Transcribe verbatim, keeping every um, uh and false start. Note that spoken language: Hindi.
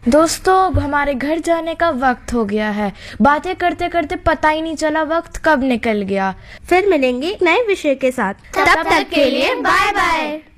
दोस्तों अब हमारे घर जाने का वक्त हो गया है। बातें करते करते पता ही नहीं चला वक्त कब निकल गया। फिर मिलेंगे एक नए विषय के साथ। तब तक के लिए बाय बाय।